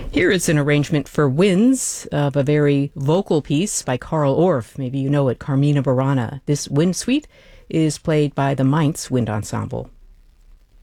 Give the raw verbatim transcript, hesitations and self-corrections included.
Here is an arrangement for winds of a very vocal piece by Carl Orff. Maybe you know it, Carmina Burana. This wind suite is played by the Mainz Wind Ensemble.